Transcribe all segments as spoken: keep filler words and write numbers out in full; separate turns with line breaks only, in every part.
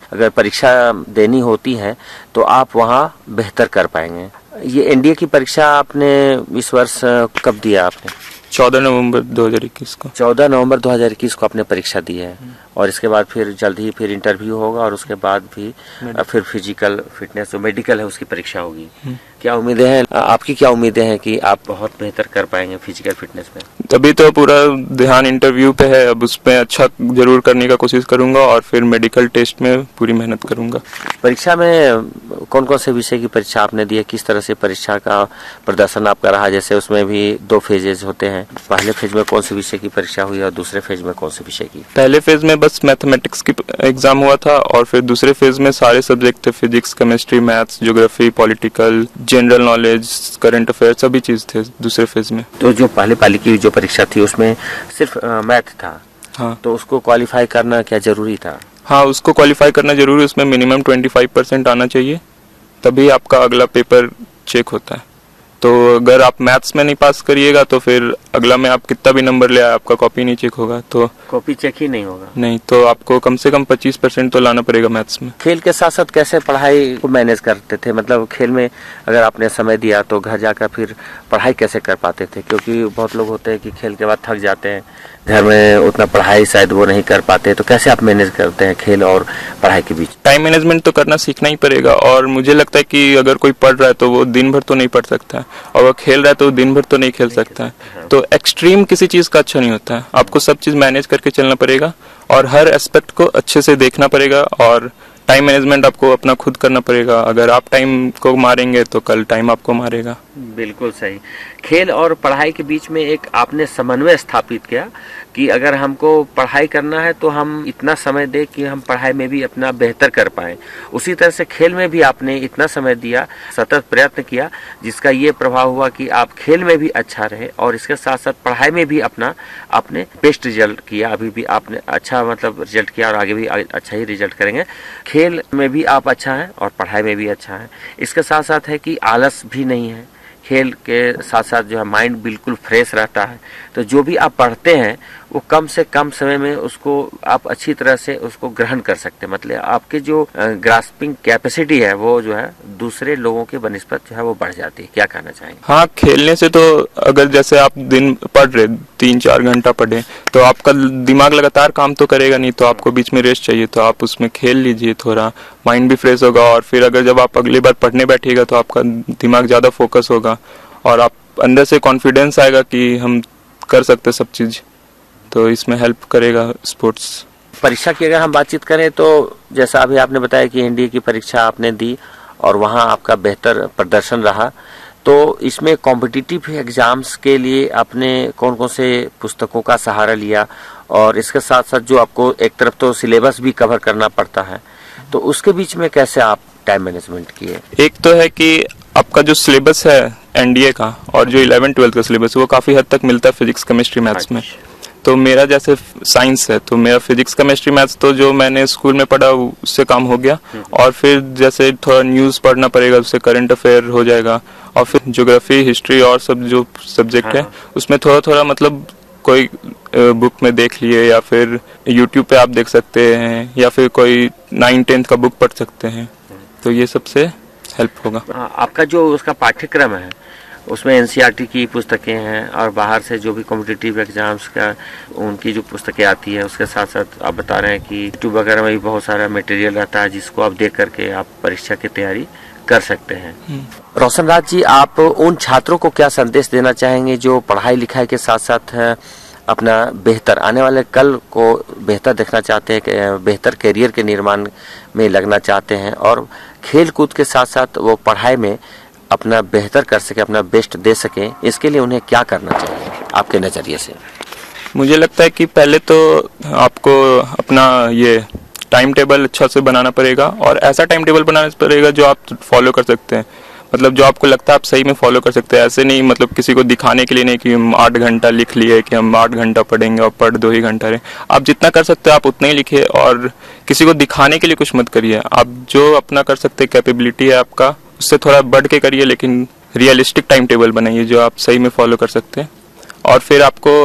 अगर परीक्षा देनी होती है तो आप वहाँ बेहतर कर पाएंगे। ये एनडीए की परीक्षा आपने इस वर्ष कब दिया आपने?
चौदह नवंबर दो हज़ार इक्कीस को।
चौदह नवंबर दो हज़ार इक्कीस को आपने परीक्षा दी है और इसके बाद फिर जल्द ही फिर इंटरव्यू होगा और उसके बाद भी फिर फिजिकल फिटनेस जो मेडिकल है उसकी परीक्षा होगी। क्या उम्मीदें हैं आपकी, क्या उम्मीदें हैं कि आप बहुत बेहतर कर पाएंगे फिजिकल फिटनेस में?
तभी तो पूरा ध्यान इंटरव्यू पे है, अब उसमें अच्छा जरूर करने का कोशिश करूंगा और फिर मेडिकल टेस्ट में पूरी मेहनत करूंगा।
परीक्षा में कौन कौन से विषय की परीक्षा आपने दी है, किस तरह से परीक्षा का प्रदर्शन आपका रहा? जैसे उसमें भी दो फेजेज होते हैं, पहले फेज में कौन से विषय की परीक्षा हुई और दूसरे फेज में कौन से विषय की?
पहले फेज में बस मैथमेटिक्स की एग्जाम हुआ था और फिर दूसरे फेज में सारे सब्जेक्ट थे, physics, chemistry, maths, geography, political, general knowledge, current affair, सभी चीज थे दूसरे फेज में।
तो जो पहले पाली की जो परीक्षा थी उसमें सिर्फ मैथ था?
हाँ। तो
उसको क्वालिफाई करना क्या जरूरी था?
हाँ, उसको क्वालिफाई करना जरूरी, उसमें मिनिमम पच्चीस परसेंट आना चाहिए, तभी आपका अगला पेपर चेक होता है। तो अगर आप मैथ्स में नहीं पास करिएगा तो फिर अगला में आप कितना भी नंबर ले आए आपका कॉपी नहीं चेक होगा। तो
कॉपी चेक ही नहीं होगा?
नहीं, तो आपको कम से कम पच्चीस परसेंट तो लाना पड़ेगा मैथ्स में।
खेल के साथ साथ कैसे पढ़ाई को मैनेज करते थे? मतलब खेल में अगर आपने समय दिया तो घर जाकर फिर पढ़ाई कैसे कर पाते थे? क्योंकि बहुत लोग होते हैं कि खेल के बाद थक जाते हैं, घर में उतना पढ़ाई शायद वो नहीं कर पाते, तो कैसे आप मैनेज करते हैं खेल और पढ़ाई के बीच?
टाइम मैनेजमेंट तो करना सीखना ही पड़ेगा और मुझे लगता है कि अगर कोई पढ़ रहा है तो वो दिन भर तो नहीं पढ़ सकता है और वो खेल रहा है तो दिन भर तो नहीं खेल सकता है। तो एक्सट्रीम किसी चीज का अच्छा नहीं होता है, आपको सब चीज मैनेज करके चलना पड़ेगा और हर एस्पेक्ट को अच्छे से देखना पड़ेगा और टाइम मैनेजमेंट आपको अपना खुद करना पड़ेगा। अगर आप टाइम को मारेंगे तो कल टाइम आपको मारेगा।
बिल्कुल सही। खेल और पढ़ाई के बीच में एक आपने समन्वय स्थापित किया कि अगर हमको पढ़ाई करना है तो हम इतना समय दें कि हम पढ़ाई में भी अपना बेहतर कर पाएं। उसी तरह से खेल में भी आपने इतना समय दिया, सतत प्रयत्न किया, जिसका ये प्रभाव हुआ कि आप खेल में भी अच्छा रहे और इसके साथ साथ पढ़ाई में भी अपना आपने बेस्ट रिजल्ट किया। अभी भी आपने अच्छा मतलब रिजल्ट किया और आगे भी अच्छा ही रिजल्ट करेंगे। खेल में भी आप अच्छा हैं और पढ़ाई में भी अच्छा है। इसके साथ साथ है कि आलस भी नहीं है, खेल के साथ साथ जो है माइंड बिल्कुल फ्रेश रहता है। तो जो भी आप पढ़ते हैं वो कम से कम समय में उसको आप अच्छी तरह से उसको ग्रहण कर सकते हैं। मतलब आपके जो ग्रास्पिंग कैपेसिटी है वो जो है दूसरे लोगों के बनिस्बत जो है वो बढ़ जाती है। क्या कहना चाहेंगे?
हाँ, खेलने से तो अगर जैसे आप दिन पढ़ रहे तीन चार घंटा पढ़े तो आपका दिमाग लगातार काम तो करेगा नहीं, तो आपको बीच में रेस्ट चाहिए, तो आप उसमें खेल लीजिए, थोड़ा माइंड भी फ्रेश होगा और फिर अगर जब आप अगली बार पढ़ने बैठिएगा तो आपका दिमाग ज्यादा फोकस होगा और आप अंदर से कॉन्फिडेंस आएगा कि हम कर सकते सब चीज, तो इसमें हेल्प करेगा स्पोर्ट्स।
परीक्षा की अगर हम बातचीत करें तो जैसा अभी आपने बताया कि एनडीए की परीक्षा आपने दी और वहां आपका बेहतर प्रदर्शन रहा, तो इसमें कॉम्पिटिटिव एग्जाम्स के लिए आपने कौन कौन से पुस्तकों का सहारा लिया और इसके साथ साथ जो आपको एक तरफ तो सिलेबस भी कवर करना पड़ता है, तो उसके बीच में कैसे आप टाइम मैनेजमेंट किए?
एक तो है कि आपका जो सिलेबस है एनडीए का और जो इलेवन ट्वेल्थ का सिलेबस वो काफी हद तक मिलता है फिजिक्स, केमिस्ट्री, मैथ्स में। तो मेरा जैसे साइंस है तो मेरा फिजिक्स, केमिस्ट्री, मैथ्स तो जो मैंने स्कूल में पढ़ा उससे काम हो गया और फिर जैसे थोड़ा न्यूज पढ़ना पड़ेगा, उससे करंट अफेयर हो जाएगा और फिर ज्योग्राफी, हिस्ट्री और सब जो सब्जेक्ट है उसमें थोड़ा थोड़ा मतलब कोई बुक में देख लिए या फिर यूट्यूब पे आप देख सकते हैं या फिर कोई नाइन टेंथ का बुक पढ़ सकते हैं, तो ये सबसे हेल्प होगा।
आपका जो उसका पाठ्यक्रम है उसमें एनसीईआरटी की पुस्तकें हैं और बाहर से जो भी कॉम्पिटिटिव एग्जाम्स का उनकी जो पुस्तकें आती है, उसके साथ साथ आप बता रहे हैं कि यूट्यूब वगैरह में भी बहुत सारा मटेरियल रहता है जिसको आप देख करके आप परीक्षा की तैयारी कर सकते हैं। रोशन राज जी, आप उन छात्रों को क्या संदेश देना चाहेंगे जो पढ़ाई लिखाई के साथ साथ अपना बेहतर आने वाले कल को बेहतर देखना चाहते हैं, बेहतर करियर के निर्माण में लगना चाहते हैं और खेल कूद के साथ साथ वो पढ़ाई में अपना बेहतर कर सके, अपना बेस्ट दे सके, इसके लिए उन्हें क्या करना चाहिए आपके नजरिए से?
मुझे लगता है कि पहले तो आपको अपना ये टाइम टेबल अच्छा से बनाना पड़ेगा और ऐसा टाइम टेबल बनाना पड़ेगा जो आप फॉलो कर सकते हैं, मतलब जो आपको लगता है आप सही में फॉलो कर सकते हैं। ऐसे नहीं मतलब किसी को दिखाने के लिए नहीं कि हम आठ घंटा लिख लिए कि हम आठ घंटा पढ़ेंगे और पढ़ दो ही घंटा रहे। आप जितना कर सकते हैं आप उतना ही लिखिए और किसी को दिखाने के लिए कुछ मत करिए। आप जो अपना कर सकते हैं, कैपेबिलिटी है आपका, उससे थोड़ा बढ़ के करिए, लेकिन रियलिस्टिक टाइम टेबल बनाइए जो आप सही में फॉलो कर सकते हैं। और फिर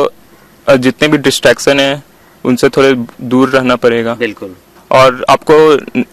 आपको जितने भी डिस्ट्रैक्शन है उनसे थोड़े दूर रहना पड़ेगा।
बिल्कुल।
और आपको